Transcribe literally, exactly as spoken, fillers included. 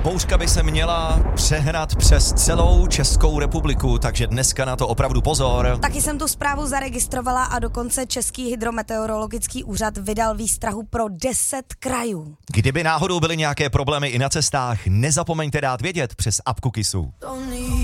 bouřka by se měla přehnat přes celou Českou republiku, takže dneska na to opravdu pozor. Taky jsem tu zprávu zaregistrovala a dokonce Český hydrometeorologický úřad vydal výstrahu pro deset krajů. Kdyby náhodou byly nějaké problémy i na cestách, nezapomeňte dát vědět přes apku Kisu.